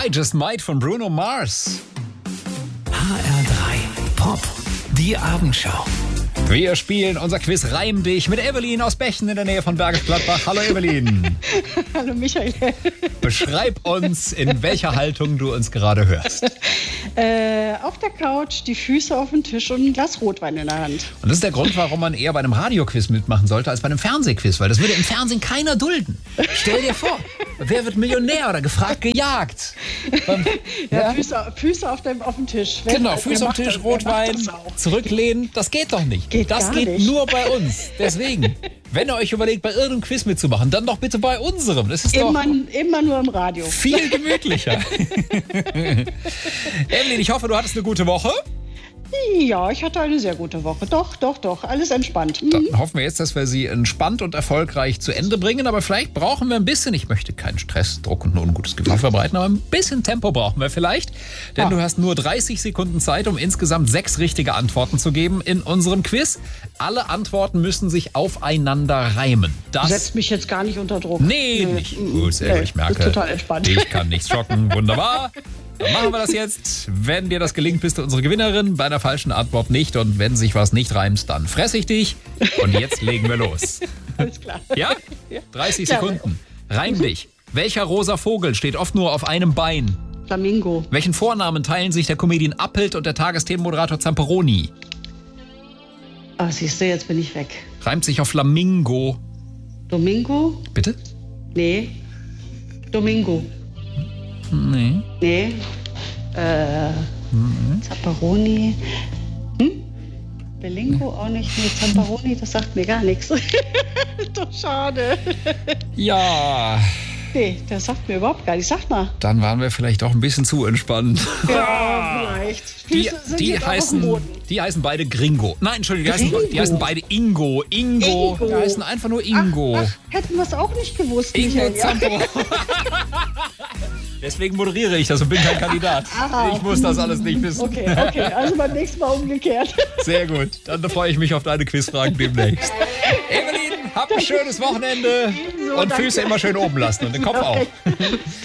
I Just Might von Bruno Mars. HR3 Pop, die Abendschau. Wir spielen unser Quiz Reim dich mit Evelyn aus Bechten in der Nähe von Bergisch Gladbach. Hallo Evelyn. Hallo Michael. Beschreib uns, in welcher Haltung du uns gerade hörst. Auf der Couch, die Füße auf dem Tisch und ein Glas Rotwein in der Hand. Und das ist der Grund, warum man eher bei einem Radioquiz mitmachen sollte, als bei einem Fernsehquiz. Weil das würde im Fernsehen keiner dulden. Stell dir vor, wer wird Millionär oder gefragt gejagt? Ja. Füße auf dem Tisch. Genau, Füße auf dem Tisch, Rotwein, zurücklehnen. Das geht doch nicht. Das geht nur bei uns. Deswegen, wenn ihr euch überlegt, bei irgendeinem Quiz mitzumachen, dann doch bitte bei unserem. Das ist immer nur im Radio. Viel gemütlicher. Evelyn, ich hoffe, du hattest eine gute Woche. Ja, ich hatte eine sehr gute Woche. Doch. Alles entspannt. Dann hoffen wir jetzt, dass wir sie entspannt und erfolgreich zu Ende bringen. Aber vielleicht brauchen wir ein bisschen, ich möchte keinen Stress, Druck und ein ungutes Gefühl verbreiten, aber ein bisschen Tempo brauchen wir vielleicht. Denn du hast nur 30 Sekunden Zeit, um insgesamt 6 richtige Antworten zu geben in unserem Quiz. Alle Antworten müssen sich aufeinander reimen. Das setzt mich jetzt gar nicht unter Druck. Nee, nicht. Gut, sehr gut, ich merke. Ist total entspannt. Ich kann nichts schocken. Wunderbar. Dann machen wir das jetzt. Wenn dir das gelingt, bist du unsere Gewinnerin. Bei einer falschen Antwort nicht. Und wenn sich was nicht reimt, dann fress ich dich. Und jetzt legen wir los. Alles klar. Ja? 30 Sekunden. Reim dich. Welcher rosa Vogel steht oft nur auf einem Bein? Flamingo. Welchen Vornamen teilen sich der Comedian Appelt und der Tagesthemenmoderator Zamperoni? Ah, siehst du, jetzt bin ich weg. Reimt sich auf Flamingo. Domingo? Bitte? Nee. Domingo. Nee. Nee. Zamperoni. Belingo auch nicht. Nee, Zamperoni, das sagt mir gar nichts. Doch schade. Ja. Nee, das sagt mir überhaupt gar nichts. Sag mal. Dann waren wir vielleicht auch ein bisschen zu entspannt. Ja, vielleicht. Die heißen beide Gringo. Nein, Entschuldigung, die heißen beide Ingo. Ingo. Die heißen einfach nur Ingo. Ach, hätten wir es auch nicht gewusst. Ingo Zamperoni. Deswegen moderiere ich das und bin kein Kandidat. Ich muss das alles nicht wissen. Okay, also beim nächsten Mal umgekehrt. Sehr gut, dann freue ich mich auf deine Quizfragen demnächst. Evelyn, hab ein schönes Wochenende und Füße immer schön oben lassen und den Kopf auch.